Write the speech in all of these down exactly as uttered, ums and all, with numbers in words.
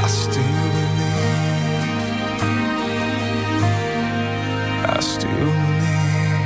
still believe. I still believe.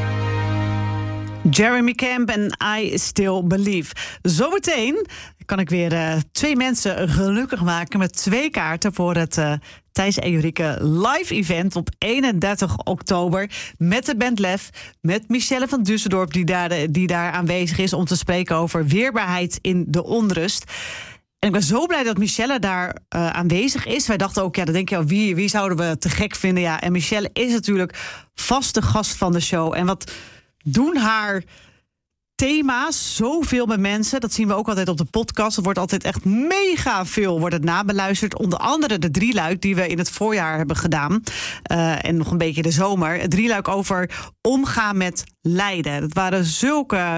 Jeremy Camp en I Still Believe. Zometeen kan ik weer uh, twee mensen gelukkig maken met twee kaarten voor het uh, Thijs en Ulrike live event op eenendertig oktober met de band Lef, met Michelle van Düsseldorp die daar, die daar aanwezig is om te spreken over weerbaarheid in de onrust. En ik ben zo blij dat Michelle daar uh, aanwezig is. Wij dachten ook, ja, dan denk je, wie, wie zouden we te gek vinden? Ja, en Michelle is natuurlijk vaste gast van de show. En wat doen haar thema's zoveel met mensen? Dat zien we ook altijd op de podcast. Er wordt altijd echt mega veel wordt het nabeluisterd. Onder andere de drieluik die we in het voorjaar hebben gedaan. Uh, en nog een beetje de zomer. Het drieluik over omgaan met lijden. Dat waren zulke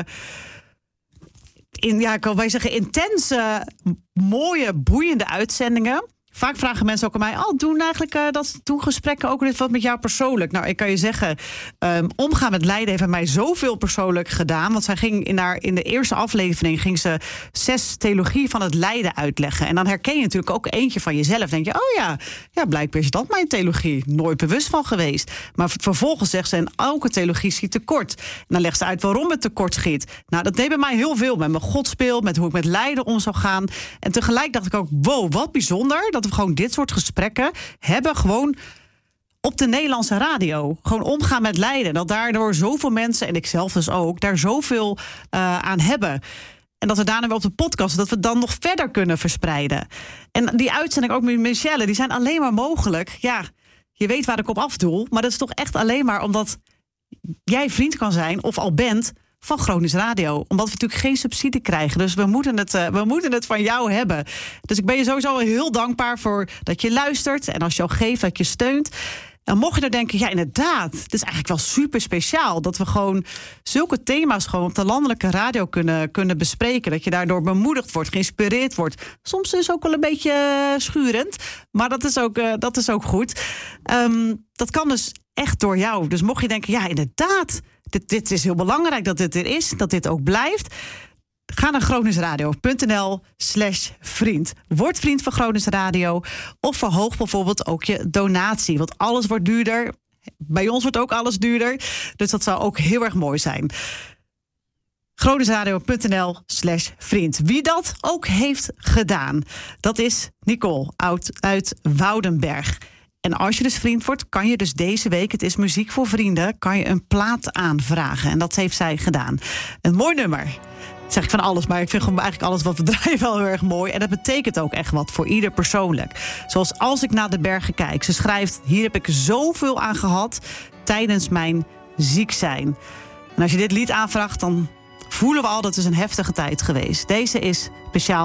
in, ja, ik wil bij zeggen, intense, mooie, boeiende uitzendingen. Vaak vragen mensen ook aan mij, oh, doen eigenlijk uh, dat doen gesprekken ook wat met jou persoonlijk? Nou, ik kan je zeggen, um, omgaan met lijden heeft bij mij zoveel persoonlijk gedaan. Want zij ging in haar in de eerste aflevering ging ze zes theologieën van het lijden uitleggen. En dan herken je natuurlijk ook eentje van jezelf. Denk je, oh ja, ja, blijkbaar is dat mijn theologie. Nooit bewust van geweest. Maar vervolgens zegt ze, en elke theologie schiet tekort. En dan legt ze uit waarom het tekort schiet. Nou, dat deed bij mij heel veel met mijn godsbeeld, met hoe ik met lijden om zou gaan. En tegelijk dacht ik ook, wow, wat bijzonder dat we gewoon dit soort gesprekken hebben gewoon op de Nederlandse radio. Gewoon omgaan met lijden. Dat daardoor zoveel mensen, en ik zelf dus ook, daar zoveel uh, aan hebben. En dat we daarna weer op de podcast, dat we het dan nog verder kunnen verspreiden. En die uitzending ook met Michelle, die zijn alleen maar mogelijk. Ja, je weet waar ik op afdoel, maar dat is toch echt alleen maar omdat jij vriend kan zijn of al bent van Chronisch Radio. Omdat we natuurlijk geen subsidie krijgen. Dus we moeten het, uh, we moeten het van jou hebben. Dus ik ben je sowieso heel dankbaar voor dat je luistert. En als je al geeft, dat je steunt. En mocht je er denken, ja inderdaad, het is eigenlijk wel super speciaal dat we gewoon zulke thema's gewoon op de landelijke radio kunnen, kunnen bespreken. Dat je daardoor bemoedigd wordt, geïnspireerd wordt. Soms is het ook wel een beetje uh, schurend. Maar dat is ook, uh, dat is ook goed. Um, dat kan dus echt door jou. Dus mocht je denken, ja inderdaad, Dit, dit is heel belangrijk dat dit er is, dat dit ook blijft. Ga naar groningsradio.nl slash vriend. Word vriend van Gronings Radio. Of verhoog bijvoorbeeld ook je donatie. Want alles wordt duurder. Bij ons wordt ook alles duurder. Dus dat zou ook heel erg mooi zijn. groningsradio.nl slash vriend. Wie dat ook heeft gedaan, dat is Nicole uit, uit Woudenberg. En als je dus vriend wordt, kan je dus deze week, het is Muziek voor Vrienden, kan je een plaat aanvragen. En dat heeft zij gedaan. Een mooi nummer. Dat zeg ik van alles, maar ik vind gewoon eigenlijk alles wat we draaien wel heel erg mooi. En dat betekent ook echt wat voor ieder persoonlijk. Zoals Als ik naar de bergen kijk. Ze schrijft, hier heb ik zoveel aan gehad tijdens mijn ziek zijn. En als je dit lied aanvraagt, dan voelen we al dat het is een heftige tijd geweest. Deze is speciaal